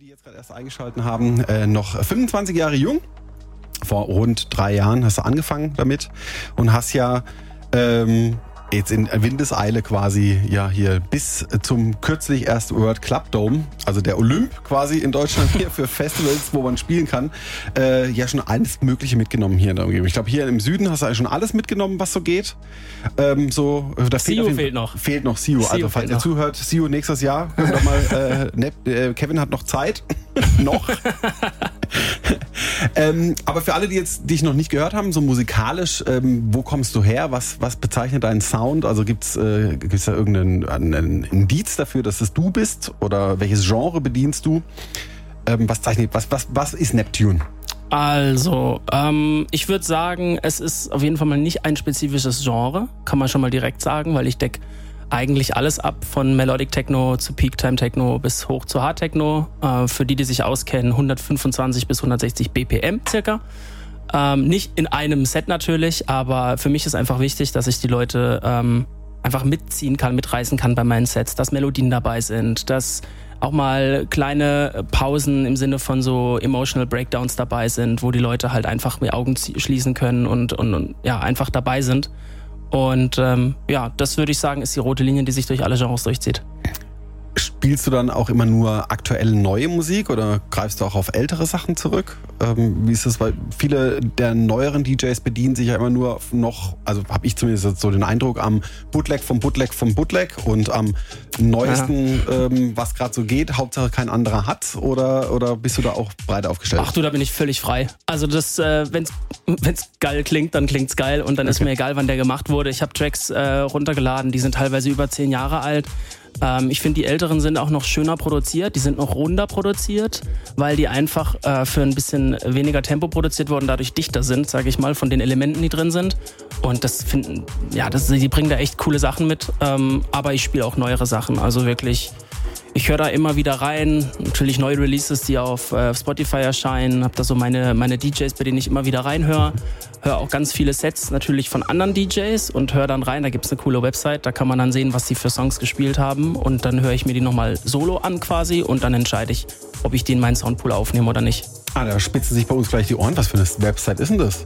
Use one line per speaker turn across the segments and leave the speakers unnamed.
die jetzt gerade erst eingeschaltet haben, noch 25 Jahre jung. Vor rund 3 Jahren hast du angefangen damit und hast ja jetzt in Windeseile quasi ja hier bis zum kürzlich erst World Club Dome, also der Olymp quasi in Deutschland hier für Festivals, wo man spielen kann, ja schon alles Mögliche mitgenommen hier in der Umgebung. Ich glaube, hier im Süden hast du eigentlich schon alles mitgenommen, was so geht. Da
Sio fehlt noch.
Fehlt noch Sio. Also falls ihr zuhört, Sio nächstes Jahr. Kevin hat noch Zeit. noch. Aber für alle, die dich noch nicht gehört haben, so musikalisch, wo kommst du her? Was bezeichnet deinen Sound? Also gibt's da irgendeinen Indiz dafür, dass es du bist? Oder welches Genre bedienst du? Was ist Neptune?
Also, ich würde sagen, es ist auf jeden Fall mal nicht ein spezifisches Genre, kann man schon mal direkt sagen, weil ich decke eigentlich alles ab, von Melodic Techno zu Peak Time Techno bis hoch zu Hard Techno. Für die sich auskennen, 125 bis 160 BPM circa. Nicht in einem Set natürlich, aber für mich ist einfach wichtig, dass ich die Leute einfach mitziehen kann, mitreißen kann bei meinen Sets, dass Melodien dabei sind, dass auch mal kleine Pausen im Sinne von so Emotional Breakdowns dabei sind, wo die Leute halt einfach die Augen schließen können und ja, einfach dabei sind. Und das würde ich sagen, ist die rote Linie, die sich durch alle Genres durchzieht.
Spielst du dann auch immer nur aktuell neue Musik oder greifst du auch auf ältere Sachen zurück? Wie ist das? Weil viele der neueren DJs bedienen sich ja immer nur noch, also habe ich zumindest so den Eindruck, am Bootleg vom Bootleg vom Bootleg und am neuesten, was gerade so geht, Hauptsache kein anderer hat, oder bist du da auch breit aufgestellt?
Ach du, da bin ich völlig frei. Also das, wenn's geil klingt, dann klingt's geil und dann ist mir egal, wann der gemacht wurde. Ich habe Tracks runtergeladen, die sind teilweise über 10 Jahre alt. Ich finde, die älteren sind auch noch schöner produziert, die sind noch runder produziert, weil die einfach für ein bisschen weniger Tempo produziert wurden, dadurch dichter sind, sage ich mal, von den Elementen, die drin sind. Und die bringen da echt coole Sachen mit, aber ich spiele auch neuere Sachen, also wirklich. Ich höre da immer wieder rein, natürlich neue Releases, die auf Spotify erscheinen, habe da so meine DJs, bei denen ich immer wieder reinhöre. Höre auch ganz viele Sets natürlich von anderen DJs und höre dann rein, da gibt's eine coole Website, da kann man dann sehen, was die für Songs gespielt haben und dann höre ich mir die nochmal solo an quasi und dann entscheide ich, ob ich die in meinen Soundpool aufnehme oder nicht.
Da spitzen sich bei uns gleich die Ohren. Was für eine Website ist denn das?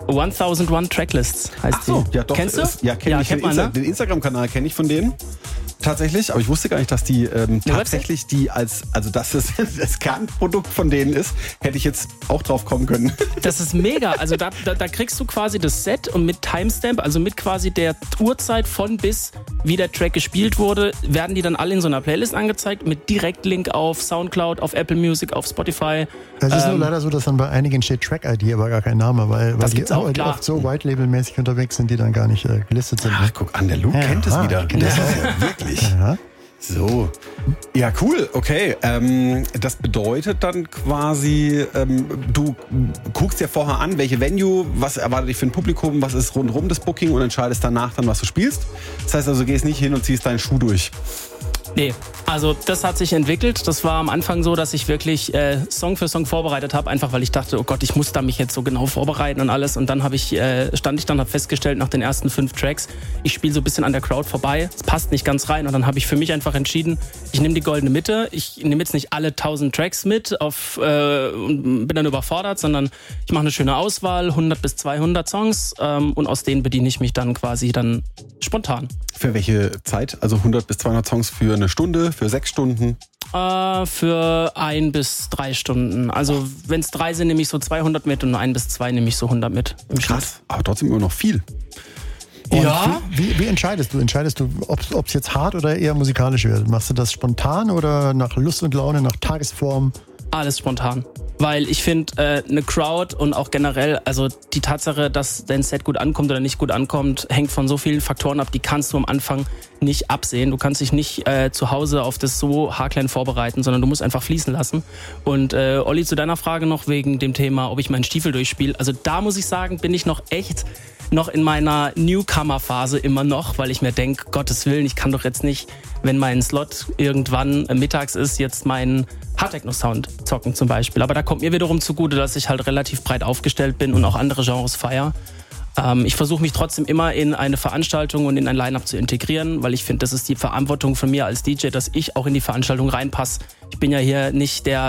1001 Tracklists heißt die.
Ja doch.
Kennst du?
Kenn ich. Den Instagram-Kanal kenne ich von denen. Tatsächlich, aber ich wusste gar nicht, dass die tatsächlich dass es das Kernprodukt von denen ist, hätte ich jetzt auch drauf kommen können.
Das ist mega, also da kriegst du quasi das Set und mit Timestamp, also mit quasi der Uhrzeit von bis, wie der Track gespielt wurde, werden die dann alle in so einer Playlist angezeigt, mit Direktlink auf Soundcloud, auf Apple Music, auf Spotify.
Es ist nur leider so, dass dann bei einigen steht Track-ID, aber gar kein Name, weil die oft so White-Label-mäßig unterwegs sind, die dann gar nicht gelistet sind.
Ach, guck an, der Luke kennt es wieder. Das ist ja wirklich. Ja. So. Ja, cool. Okay. Das bedeutet dann quasi, du guckst dir vorher an, welche Venue, was erwartet dich für ein Publikum, was ist rundherum das Booking und entscheidest danach dann, was du spielst. Das heißt also, gehst nicht hin und ziehst deinen Schuh durch.
Nee, also das hat sich entwickelt. Das war am Anfang so, dass ich wirklich Song für Song vorbereitet habe, einfach weil ich dachte, oh Gott, ich muss da mich jetzt so genau vorbereiten und alles. Und dann habe festgestellt nach den ersten 5 Tracks, ich spiele so ein bisschen an der Crowd vorbei. Es passt nicht ganz rein und dann habe ich für mich einfach entschieden, ich nehme die goldene Mitte. Ich nehme jetzt nicht alle 1000 Tracks mit und bin dann überfordert, sondern ich mache eine schöne Auswahl, 100 bis 200 Songs und aus denen bediene ich mich dann quasi spontan.
Für welche Zeit? Also 100 bis 200 Songs für eine Stunde, für 6 Stunden?
Für 1 bis 3 Stunden. Also wenn es 3 sind, nehme ich so 200 mit und 1 bis 2 nehme ich so 100 mit.
Krass, aber trotzdem immer noch viel.
Und ja. Wie entscheidest du? Entscheidest du, ob es jetzt hart oder eher musikalisch wird? Machst du das spontan oder nach Lust und Laune, nach Tagesform?
Alles spontan. Weil ich finde, eine Crowd und auch generell, also die Tatsache, dass dein Set gut ankommt oder nicht gut ankommt, hängt von so vielen Faktoren ab, die kannst du am Anfang nicht absehen. Du kannst dich nicht zu Hause auf das so haarklein vorbereiten, sondern du musst einfach fließen lassen. Und Olli, zu deiner Frage noch wegen dem Thema, ob ich meinen Stiefel durchspiele. Also da muss ich sagen, bin ich noch in meiner Newcomer-Phase immer noch, weil ich mir denke, Gottes Willen, ich kann doch jetzt nicht, wenn mein Slot irgendwann mittags ist, jetzt meinen Hardtechno-Sound zocken zum Beispiel. Aber da kommt mir wiederum zugute, dass ich halt relativ breit aufgestellt bin und auch andere Genres feiere. Ich versuche mich trotzdem immer in eine Veranstaltung und in ein Line-Up zu integrieren, weil ich finde, das ist die Verantwortung von mir als DJ, dass ich auch in die Veranstaltung reinpasse. Ich bin ja hier nicht der